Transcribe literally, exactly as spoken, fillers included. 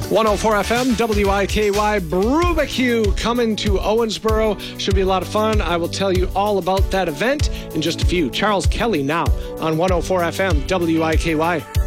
one oh four F M, W I K Y, Brewbecue coming to Owensboro. Should be a lot of fun. I will tell you all about that event in just a few. Charles Kelly now on one oh four F M, W I K Y.